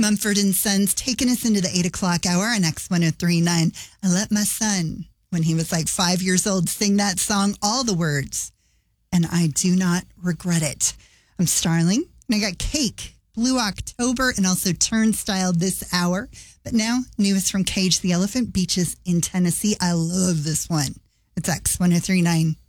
Mumford and Sons taking us into the 8 o'clock hour on X1039. I let my son, when he was like 5 years old, sing that song, all the words. And I do not regret it. I'm Starling, and I got Cake, Blue October, and also Turnstile this hour. But now, newest from Cage the Elephant, Beaches in Tennessee. I love this one. It's X1039.